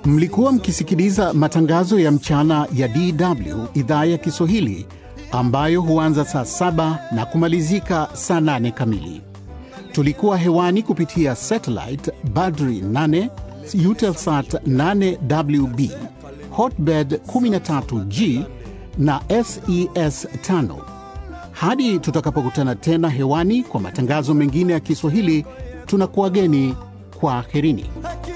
Mlikuwa mkisikiliza matangazo ya mchana ya DW idhaa ya Kiswahili ambayo huanza saa 7 na kumalizika saa 8 kamili. Tulikuwa hewani kupitia satellite Badri 8, Eutelsat 8WB, Hotbird 13G na SES 5. Hadi tutakapokutana tena hewani kwa matangazo mengine ya Kiswahili, tunakuageni kwa herini.